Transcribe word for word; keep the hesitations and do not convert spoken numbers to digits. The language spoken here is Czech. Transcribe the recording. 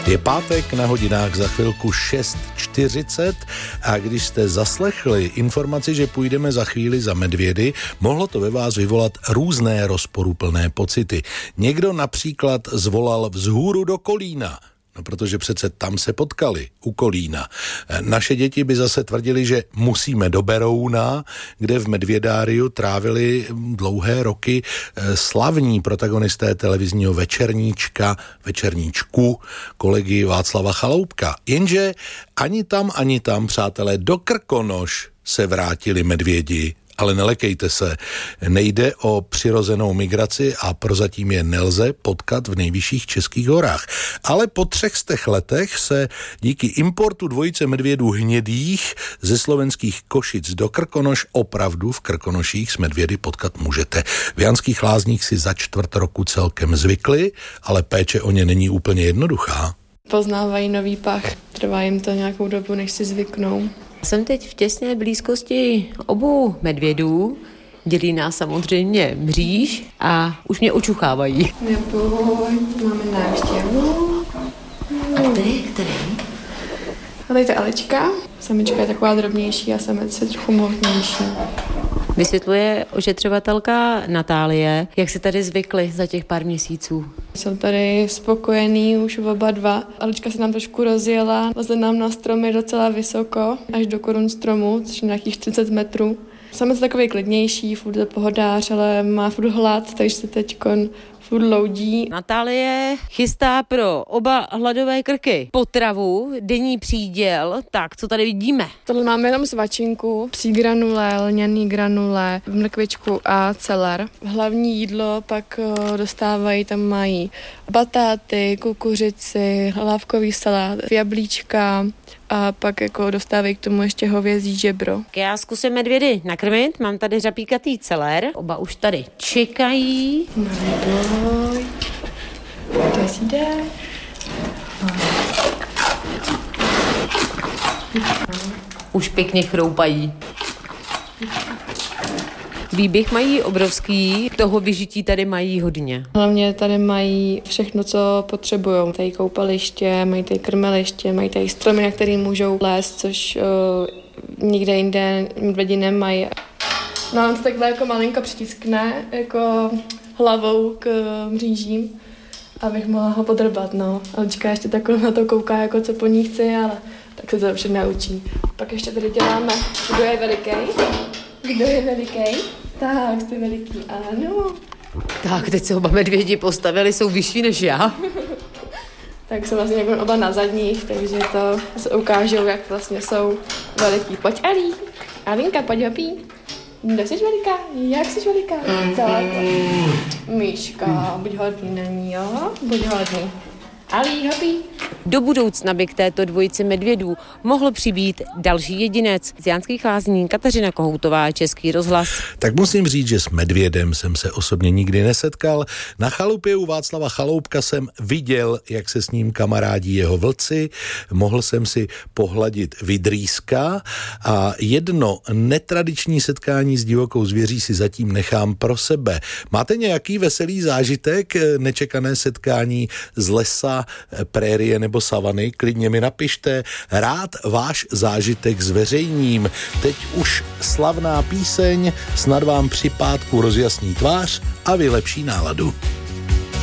Je pátek, na hodinách za chvilku šest čtyřicet a když jste zaslechli informaci, že půjdeme za chvíli za medvědy, mohlo to ve vás vyvolat různé rozporuplné pocity. Někdo například zvolal vzhůru do Kolína, no protože přece tam se potkali, u Kolína. Naše děti by zase tvrdili, že musíme do Berouna, kde v Medvědáriu trávili dlouhé roky slavní protagonisté televizního večerníčka, večerníčku, kolegy Václava Chaloupka. Jenže ani tam, ani tam, přátelé, do Krkonoš se vrátili medvědi. Ale nelekejte se, nejde o přirozenou migraci a prozatím je nelze potkat v nejvyšších českých horách. Ale po třech stech letech se díky importu dvojice medvědů hnědých ze slovenských Košic do Krkonoš opravdu v Krkonoších s medvědy potkat můžete. V Janských Lázních si za čtvrt roku celkem zvykli, ale péče o ně není úplně jednoduchá. Poznávají nový pach, trvá jim to nějakou dobu, než si zvyknou. Jsem teď v těsné blízkosti obou medvědů, dělí nás samozřejmě mříž a už mě očuchávají. Neboj, máme návštěvu. A ty, který? A tady ta Elička, samička je taková drobnější a samec je trochu mohutnější. Vysvětluje ošetřovatelka Natálie, jak se tady zvykli za těch pár měsíců. Jsou tady spokojení už oba dva. Elička se nám trošku rozjela, leze nám na stromy docela vysoko, až do korun stromu, což je nějakých čtyřicet metrů. Samec je takový klidnější, furt je pohodář, ale má furt hlad, takže se teďkon furt loudí. Natálie chystá pro oba hladové krky potravu, denní příděl. Tak, co tady vidíme? Tohle máme jenom svačinku, psí granule, lňaný granule, mrkvičku a celer. Hlavní jídlo pak dostávají, tam mají batáty, kukuřici, hlávkový salát, jablíčka a pak jako dostávají k tomu ještě hovězí žebro. Já zkusím medvědy nakrmit, mám tady řapíkatý celer, oba už tady čekají. Neboj, to si jde. Už pěkně chroupají. Výběh mají obrovský, toho vyžití tady mají hodně. Hlavně tady mají všechno, co potřebují. Tady koupaliště, mají tady krmeliště, mají tady stromy, na který můžou lézt, což uh, nikde jinde medvědi nemají. No on to takhle jako malinko přitiskne, jako hlavou k mřížím, abych mohla ho podrbat, no. Elička ještě takhle na to kouká, jako co po ní chci, ale tak se to všechno naučí. Pak ještě tady děláme, kdo je veliký. Kdo je veliký? Tak, jste veliký, ano. Tak, teď se oba medvědi postavili, jsou vyšší než já. Tak jsou vlastně jako oba na zadních, takže to se ukážou, jak vlastně jsou veliký. Pojď, Ali. Alinka, pojď hopí. Kdo jsi veliká? Jak jsi veliká? Tak, Míška, buď hodný na ní, jo? Buď hodný. Ali, hopí. Do budoucna by k této dvojici medvědů mohl přibýt další jedinec. Z Janských Lázní Kateřina Kohoutová, Český rozhlas. Tak musím říct, že s medvědem jsem se osobně nikdy nesetkal. Na chalupě u Václava Chaloupka jsem viděl, jak se s ním kamarádí jeho vlci. Mohl jsem si pohladit vidrýska a jedno netradiční setkání s divokou zvěří si zatím nechám pro sebe. Máte nějaký veselý zážitek, nečekané setkání z lesa, prérie nebo savany, klidně mi napište, rád váš zážitek zveřejním. Teď už slavná píseň, snad vám při pátku rozjasní tvář a vylepší náladu.